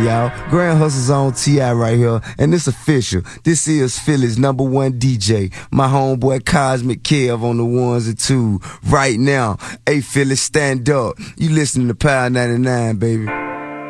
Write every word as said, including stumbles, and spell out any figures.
morning, y'all. Grand Hustle's on T I right here, and it's official. This is Philly's number one D J. My homeboy Cosmic Kev on the ones and twos right now. Hey, Philly, stand up. You listening to Power ninety-nine, baby.